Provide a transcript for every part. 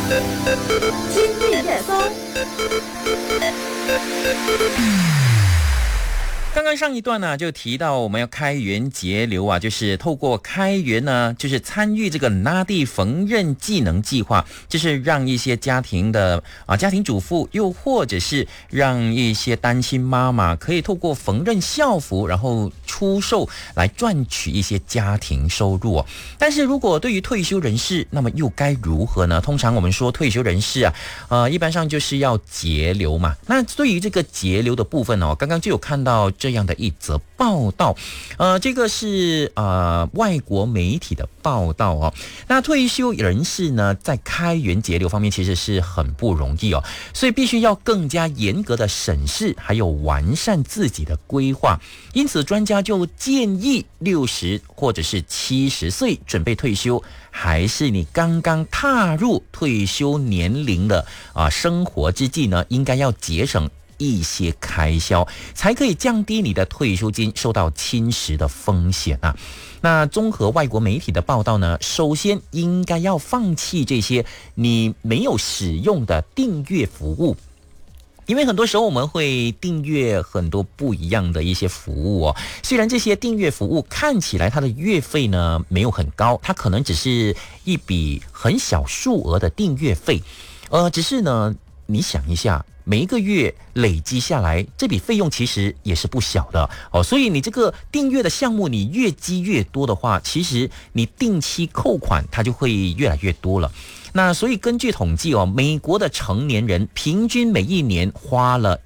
今日热搜。 刚刚上一段呢，就提到我们要开源节流啊，就是透过开源呢，就是参与这个拿地缝纫技能计划，就是让一些家庭的家庭主妇，又或者是让一些单亲妈妈可以透过缝纫校服，然后出售来赚取一些家庭收入哦。但是如果对于退休人士，那么又该如何呢？通常我们说退休人士一般上就是要节流嘛。那对于这个节流的部分哦，刚刚就有看到这样的一则报道，这个是外国媒体的报道哦。那退休人士呢，在开源节流方面其实是很不容易哦，所以必须要更加严格的审视，还有完善自己的规划。因此，专家就建议60或者是70岁准备退休，还是你刚刚踏入退休年龄的生活之际呢，应该要节省一些开销，才可以降低你的退休金受到侵蚀的风险啊。那综合外国媒体的报道呢，首先应该要放弃这些你没有使用的订阅服务。因为很多时候我们会订阅很多不一样的一些服务哦，虽然这些订阅服务看起来它的月费呢没有很高，它可能只是一笔很小数额的订阅费，只是呢你想一下，每一个月累积下来，这笔费用其实也是不小的哦。所以你这个订阅的项目，你越积越多的话，其实你定期扣款它就会越来越多了。那所以根据统计哦，美国的成年人平均每一年花了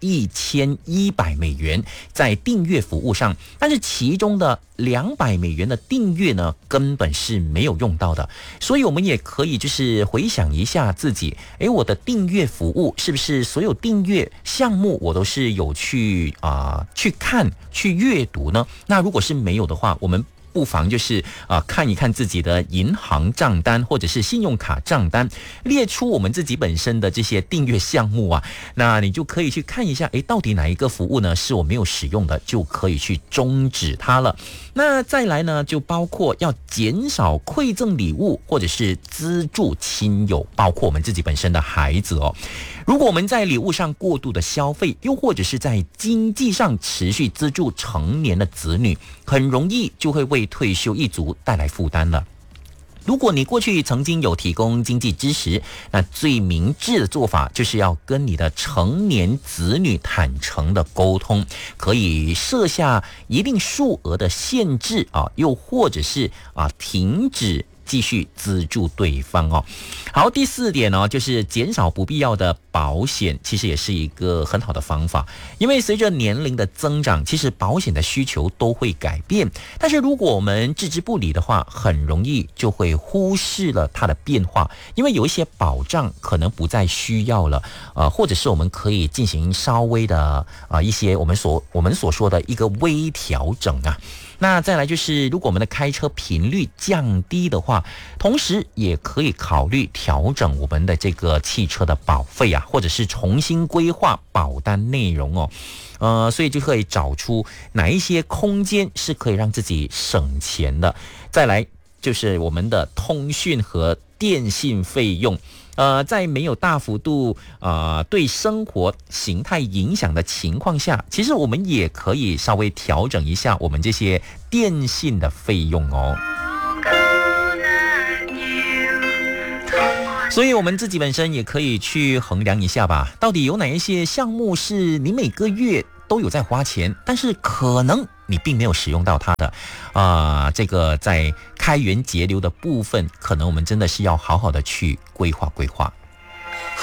$1100在订阅服务上，但是其中的$200的订阅呢，根本是没有用到的。所以我们也可以就是回想一下自己，我的订阅服务是不是所有订阅项目我都是有去看去阅读呢？那如果是没有的话，我们不妨就是看一看自己的银行账单或者是信用卡账单，列出我们自己本身的这些订阅项目啊，那你就可以去看一下，到底哪一个服务呢是我没有使用的，就可以去终止它了。那再来呢，就包括要减少馈赠礼物或者是资助亲友，包括我们自己本身的孩子哦。如果我们在礼物上过度的消费，又或者是在经济上持续资助成年的子女，很容易就会为退休一族带来负担了。如果你过去曾经有提供经济支持，那最明智的做法就是要跟你的成年子女坦诚的沟通，可以设下一定数额的限制又或者是停止继续资助对方哦。好，第4点呢，就是减少不必要的保险，其实也是一个很好的方法。因为随着年龄的增长，其实保险的需求都会改变，但是如果我们置之不理的话，很容易就会忽视了它的变化。因为有一些保障可能不再需要了，或者是我们可以进行稍微的一些我们所说的一个微调整啊。那再来就是，如果我们的开车频率降低的话，同时也可以考虑调整我们的这个汽车的保费啊，或者是重新规划保单内容哦。所以就可以找出哪一些空间是可以让自己省钱的。再来就是我们的通讯和电信费用。在没有大幅度对生活形态影响的情况下，其实我们也可以稍微调整一下我们这些电信的费用哦。所以我们自己本身也可以去衡量一下吧，到底有哪一些项目是你每个月都有在花钱，但是可能你并没有使用到它的这个在开源节流的部分，可能我们真的是要好好的去规划规划。